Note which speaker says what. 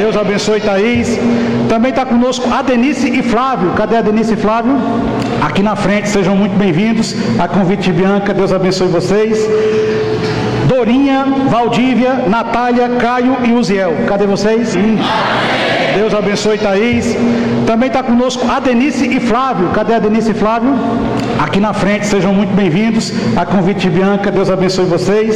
Speaker 1: Deus abençoe Thaís. Também está conosco a Denise e Flávio. Cadê a Denise e Flávio? Aqui na frente, sejam muito bem-vindos. A convite de Bianca, Deus abençoe vocês. Dorinha, Valdívia, Natália, Caio e Uziel. Cadê vocês? Deus abençoe Thaís. Também está conosco a Denise e Flávio. Cadê a Denise e Flávio? Aqui na frente, sejam muito bem-vindos. A convite de Bianca, Deus abençoe vocês.